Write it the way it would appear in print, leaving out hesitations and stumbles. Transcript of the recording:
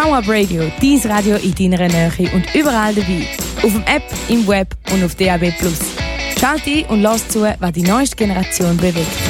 VoUp Radio, dein Radio in deiner Nähe und überall dabei. Auf dem App, im Web und auf DAB+. Schalt ein und lass zu, was die neueste Generation bewegt.